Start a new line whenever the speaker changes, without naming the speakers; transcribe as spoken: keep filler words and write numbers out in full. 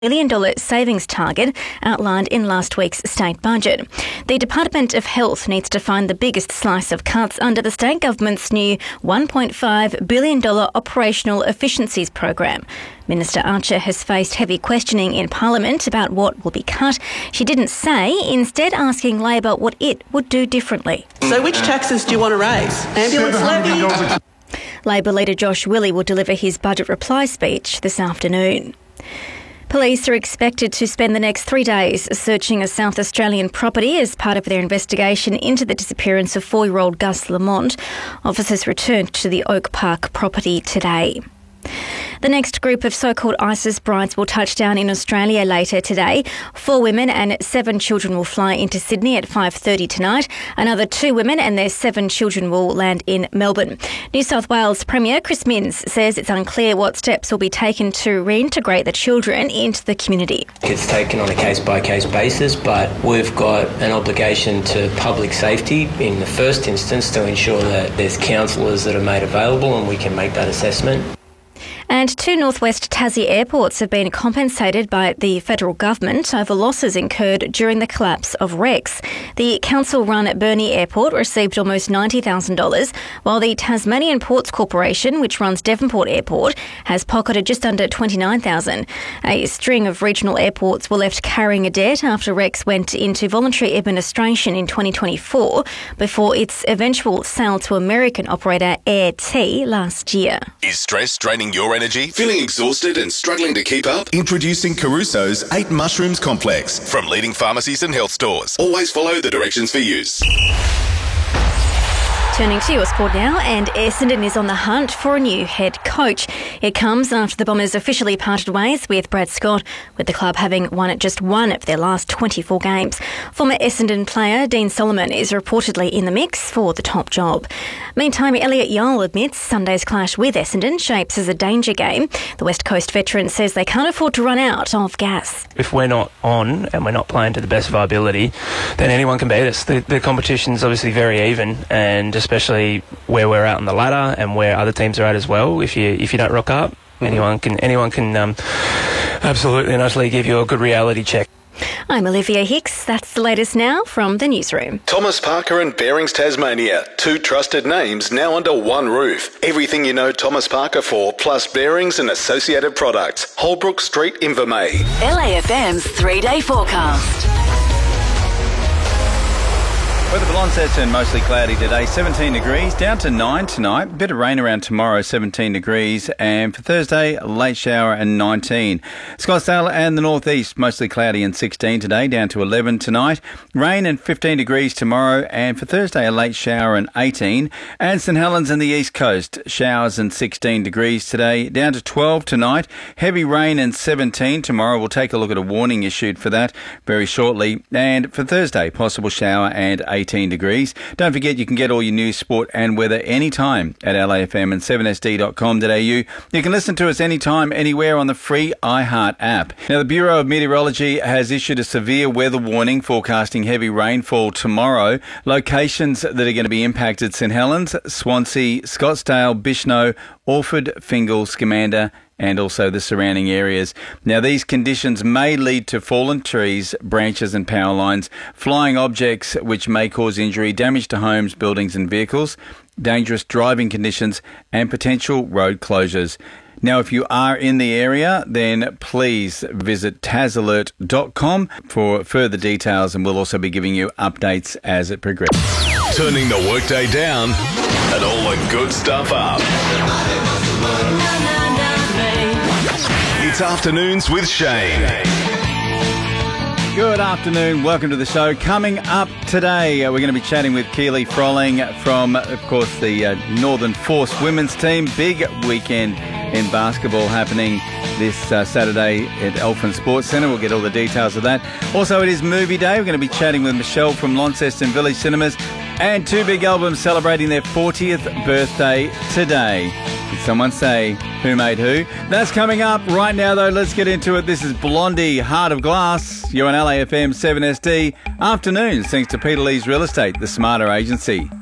million dollars savings target outlined in last week's state budget. The Department of Health needs to find the biggest slice of cuts under the state government's new one point five billion dollars operational efficiencies program. Minister Archer has faced heavy questioning in Parliament about what will be cut. She didn't say, instead asking Labor what it would do differently.
So which taxes do you want to raise? Ambulance levy?
Labor leader Josh Willey will deliver his budget reply speech this afternoon. Police are expected to spend the next three days searching a South Australian property as part of their investigation into the disappearance of four-year-old Gus Lamont. Officers returned to the Oak Park property today. The next group of so-called ISIS brides will touch down in Australia later today. Four women and seven children will fly into Sydney at five thirty tonight. Another two women and their seven children will land in Melbourne. New South Wales Premier Chris Minns says it's unclear what steps will be taken to reintegrate the children into the community.
It's taken on a case-by-case basis, but we've got an obligation to public safety in the first instance to ensure that there's counsellors that are made available and we can make that assessment.
And two Northwest Tassie airports have been compensated by the federal government over losses incurred during the collapse of Rex. The council-run Burnie Airport received almost ninety thousand dollars, while the Tasmanian Ports Corporation, which runs Devonport Airport, has pocketed just under twenty-nine thousand dollars. A string of regional airports were left carrying a debt after Rex went into voluntary administration in twenty twenty-four before its eventual sale to American operator Air T last year.
Is stress draining your energy? Feeling exhausted and struggling to keep up? Introducing Caruso's Eight Mushrooms Complex from leading pharmacies and health stores. Always follow the directions for use.
Turning to your sport now, and Essendon is on the hunt for a new head coach. It comes after the Bombers officially parted ways with Brad Scott, with the club having won just one of their last twenty-four games. Former Essendon player Dean Solomon is reportedly in the mix for the top job. Meantime, Elliot Yarl admits Sunday's clash with Essendon shapes as a danger game. The West Coast veteran says they can't afford to run out of gas.
If we're not on and we're not playing to the best of our ability, then anyone can beat us. The, the competition's obviously very even, and especially where we're out on the ladder and where other teams are at as well. If you if you don't rock up, mm-hmm. anyone can anyone can um, absolutely and utterly give you a good reality check.
I'm Olivia Hicks. That's the latest now from the newsroom.
Thomas Parker and Bearings Tasmania. Two trusted names now under one roof. Everything you know Thomas Parker for, plus bearings and associated products. Holbrook Street, Invermay.
L A F M's three-day forecast.
Weather for Launceston, mostly cloudy today, seventeen degrees, down to nine tonight. Bit of rain around tomorrow, seventeen degrees. And for Thursday, a late shower and nineteen. Scottsdale and the northeast, mostly cloudy and sixteen today, down to eleven tonight. Rain and fifteen degrees tomorrow. And for Thursday, a late shower and eighteen. And St Helens and the east coast, showers and sixteen degrees today, down to twelve tonight. Heavy rain and seventeen tomorrow. We'll take a look at a warning issued for that very shortly. And for Thursday, possible shower and eighteen. eighteen degrees. Don't forget you can get all your news, sport and weather anytime at L A F M and seven S D dot com dot A U. You can listen to us anytime, anywhere on the free iHeart app. Now, the Bureau of Meteorology has issued a severe weather warning forecasting heavy rainfall tomorrow. Locations that are going to be impacted: St Helens, Swansea, Scottsdale, Bishno, Orford, Fingal, Scamander, and also the surrounding areas. Now, these conditions may lead to fallen trees, branches and power lines, flying objects which may cause injury, damage to homes, buildings and vehicles, dangerous driving conditions and potential road closures. Now, if you are in the area, then please visit tas alert dot com for further details, and we'll also be giving you updates as it progresses.
Turning the workday down and all the good stuff up. It's Afternoons with Shane.
Good afternoon. Welcome to the show. Coming up today, uh, we're going to be chatting with Keely Froling from, of course, the uh, Northern Force women's team. Big weekend in basketball happening this uh, Saturday at Elfin Sports Centre. We'll get all the details of that. Also, it is movie day. We're going to be chatting with Michelle from Launceston Village Cinemas, and Two Big Albums celebrating their fortieth birthday today. Did someone say who made who? That's coming up. Right now, though, let's get into it. This is Blondie, Heart of Glass. You're on L A F M seven S D. Afternoons, thanks to Peter Lee's Real Estate, the smarter agency.